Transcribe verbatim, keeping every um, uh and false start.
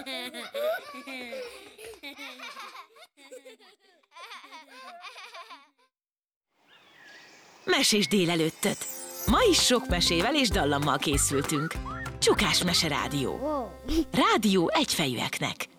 Mesés délelőttöt! Ma is sok mesével és dallammal készültünk. Csukás Mese Rádió. Rádió egyfejűeknek.